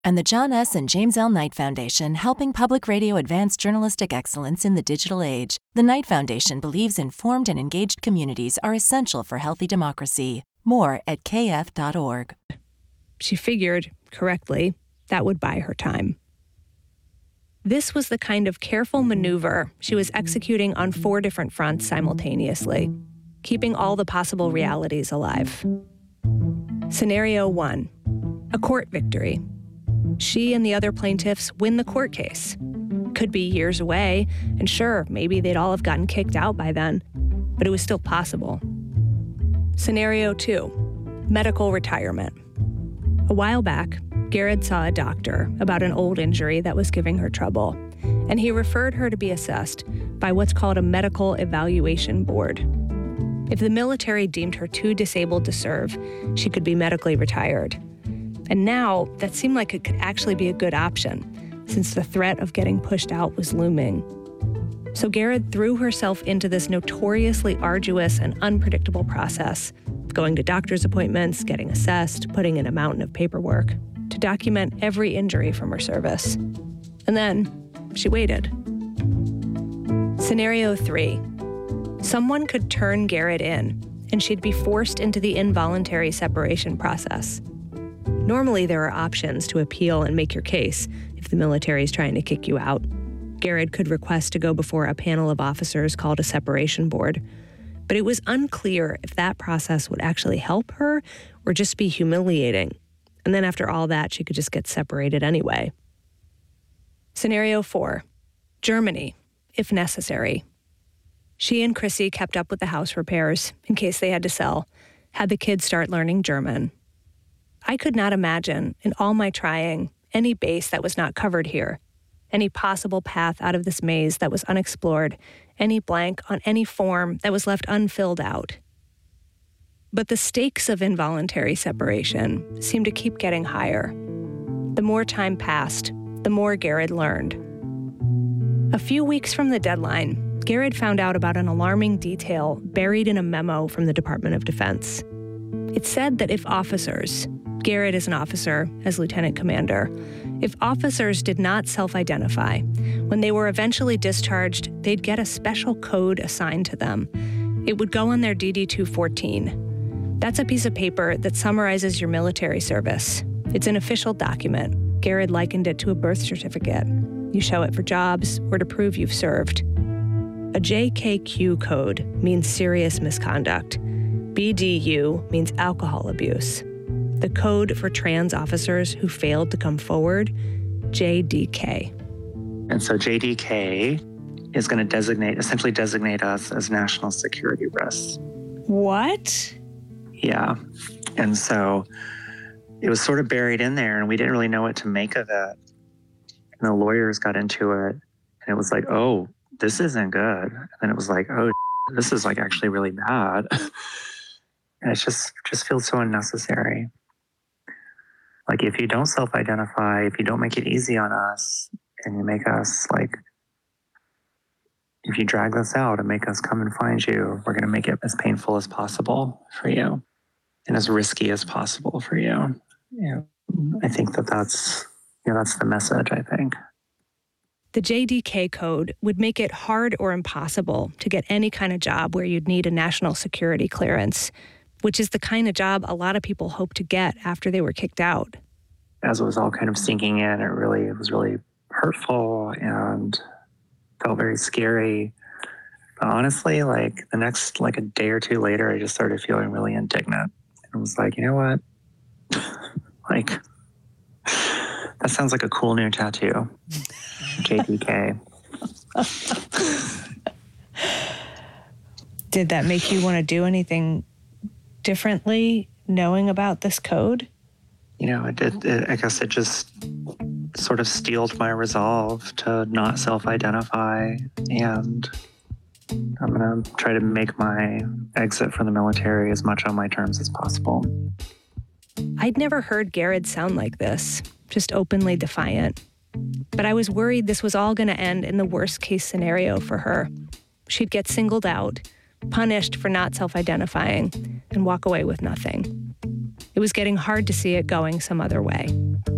and the John S. and James L. Knight Foundation, helping public radio advance journalistic excellence in the digital age. The Knight Foundation believes informed and engaged communities are essential for healthy democracy. More at kf.org. She figured, correctly, that would buy her time. This was the kind of careful maneuver she was executing on 4 different fronts simultaneously, keeping all the possible realities alive. Scenario 1, a court victory. She and the other plaintiffs win the court case. Could be years away, and sure, maybe they'd all have gotten kicked out by then, but it was still possible. Scenario 2, medical retirement. A while back, Garrett saw a doctor about an old injury that was giving her trouble, and he referred her to be assessed by what's called a medical evaluation board. If the military deemed her too disabled to serve, she could be medically retired. And now, that seemed like it could actually be a good option, since the threat of getting pushed out was looming. So Garrett threw herself into this notoriously arduous and unpredictable process, going to doctor's appointments, getting assessed, putting in a mountain of paperwork to document every injury from her service. And then she waited. Scenario 3. Someone could turn Garrett in, and she'd be forced into the involuntary separation process. Normally, there are options to appeal and make your case if the military is trying to kick you out. Garrett could request to go before a panel of officers called a separation board. But it was unclear if that process would actually help her or just be humiliating. And then after all that, she could just get separated anyway. Scenario 4. Germany, if necessary. She and Chrissy kept up with the house repairs in case they had to sell, had the kids start learning German. I could not imagine, in all my trying, any base that was not covered here, any possible path out of this maze that was unexplored, any blank on any form that was left unfilled out. But the stakes of involuntary separation seemed to keep getting higher. The more time passed, the more Garrett learned. A few weeks from the deadline, Garrett found out about an alarming detail buried in a memo from the Department of Defense. It said that if officers, Garrett is an officer as lieutenant commander, if officers did not self-identify, when they were eventually discharged, they'd get a special code assigned to them. It would go on their DD-214. That's a piece of paper that summarizes your military service. It's an official document. Garrett likened it to a birth certificate. You show it for jobs or to prove you've served. A JKQ code means serious misconduct. BDU means alcohol abuse. The code for trans officers who failed to come forward, JDK. And so JDK is going to essentially designate us as national security risks. What? Yeah. And so it was sort of buried in there, and we didn't really know what to make of it. And the lawyers got into it, and it was like, oh, this isn't good. And then it was like, oh, this is like actually really bad. And it just feels so unnecessary. Like, if you don't self-identify, if you don't make it easy on us, and you make us like, if you drag us out and make us come and find you, we're going to make it as painful as possible for you and as risky as possible for you. Yeah, I think that's the message, I think. The JDK code would make it hard or impossible to get any kind of job where you'd need a national security clearance, which is the kind of job a lot of people hope to get after they were kicked out. As it was all kind of sinking in, it was really hurtful and felt very scary. But honestly, like the next, like a day or two later, I just started feeling really indignant. And I was like, you know what? Like, that sounds like a cool new tattoo. JDK. Did that make you want to do anything differently, knowing about this code? You know, I guess it just sort of steeled my resolve to not self-identify, and I'm going to try to make my exit from the military as much on my terms as possible. I'd never heard Garrett sound like this, just openly defiant. But I was worried this was all going to end in the worst-case scenario for her. She'd get singled out, punished for not self-identifying, and walk away with nothing. It was getting hard to see it going some other way.